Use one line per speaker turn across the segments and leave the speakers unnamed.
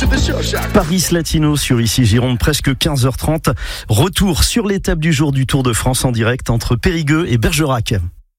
Paris Latino sur Ici Gironde, presque 15h30. Retour sur l'étape du jour du Tour de France en direct entre Périgueux et Bergerac.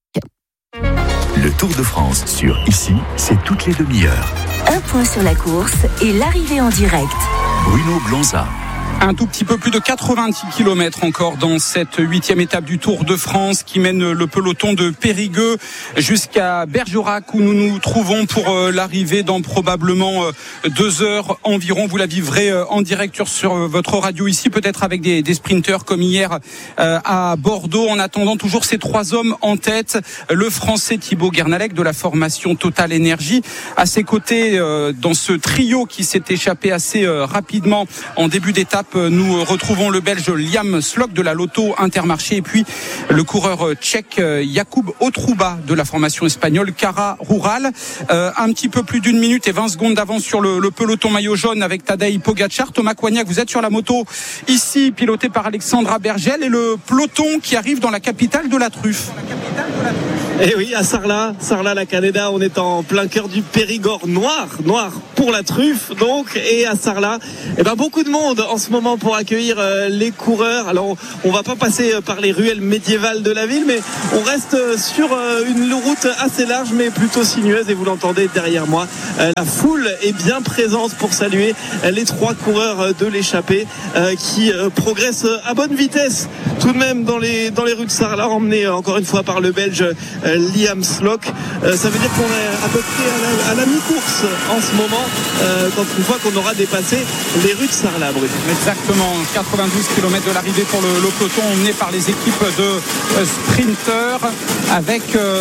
Le Tour de France sur Ici, c'est toutes les demi-heures.
Un point sur la course et l'arrivée en direct.
Bruno Blanza.
Un tout petit peu plus de 90 km encore dans cette 8e étape du Tour de France qui mène le peloton de Périgueux jusqu'à Bergerac où nous nous trouvons pour l'arrivée dans probablement 2 heures environ. Vous la vivrez en direct sur votre radio ici, peut-être avec des sprinteurs comme hier à Bordeaux. En attendant toujours ces 3 hommes en tête, le Français Thibaut Guernalec de la formation Total Énergie. À ses côtés, dans ce trio qui s'est échappé assez rapidement en début d'étape, nous retrouvons le Belge Liam Slock de la Lotto Intermarché et puis le coureur tchèque Jakub Otruba de la formation espagnole Cara Rural. Un petit peu plus d'1 minute et 20 secondes d'avance sur le peloton maillot jaune avec Tadej Pogačar. Thomas Coignac, vous êtes sur la moto ici, piloté par Alexandra Bergel, et le peloton qui arrive dans la capitale de la truffe.
Et oui, à Sarlat, la Canéda, on est en plein cœur du Périgord, noir pour la truffe donc. Et à Sarlat, beaucoup de monde en ce moment pour accueillir les coureurs. Alors on va pas passer par les ruelles médiévales de la ville, mais on reste sur une route assez large mais plutôt sinueuse, et vous l'entendez derrière moi. La foule est bien présente pour saluer les 3 coureurs de l'échappée qui progressent à bonne vitesse tout de même dans les rues de Sarlat, emmenés encore une fois par le Belge Liam Slock. Ça veut dire qu'on est à peu près à la mi-course en ce moment, quand une fois qu'on aura dépassé les rues de Sarlat, Bruno.
Exactement, 92 km de l'arrivée pour le peloton emmené par les équipes de sprinteurs avec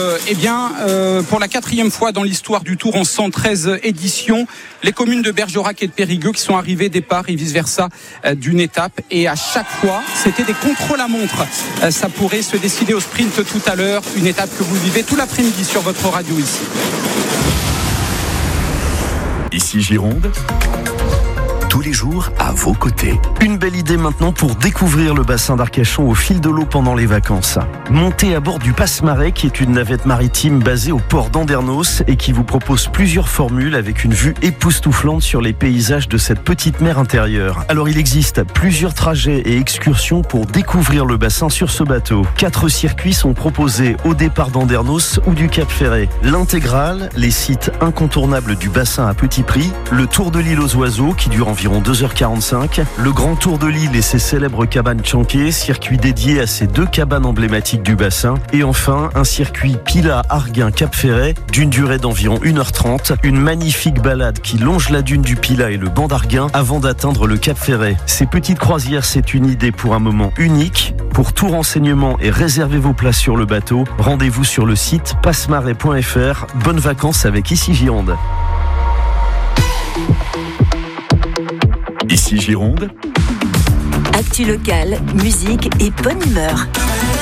pour la 4e fois dans l'histoire du Tour en 113 éditions, les communes de Bergerac et de Périgueux qui sont arrivées départ et vice-versa d'une étape, et à chaque fois c'était des contre-la-montre. Ça pourrait se décider au sprint tout à l'heure, une étape que vous vivez tout l'après-midi sur votre radio ici.
Ici Gironde, tous les jours à vos côtés.
Une belle idée maintenant pour découvrir le bassin d'Arcachon au fil de l'eau pendant les vacances. Montez à bord du Passe-Marais, qui est une navette maritime basée au port d'Andernos et qui vous propose plusieurs formules avec une vue époustouflante sur les paysages de cette petite mer intérieure. Alors il existe plusieurs trajets et excursions pour découvrir le bassin sur ce bateau. 4 circuits sont proposés au départ d'Andernos ou du Cap Ferret. L'intégrale, les sites incontournables du bassin à petit prix, le tour de l'île aux oiseaux qui dure environ 2h45, le grand tour de l'île et ses célèbres cabanes Tchanké, circuit dédié à ces 2 cabanes emblématiques du bassin, et enfin un circuit Pilat-Arguin-Cap-Ferret d'une durée d'environ 1h30, une magnifique balade qui longe la dune du Pilat et le banc d'Arguin avant d'atteindre le Cap-Ferret. Ces petites croisières, c'est une idée pour un moment unique. Pour tout renseignement et réserver vos places sur le bateau, rendez-vous sur le site passemarais.fr. Bonnes vacances avec Ici Gironde.
Ici Gironde.
Actu locale, musique et bonne humeur.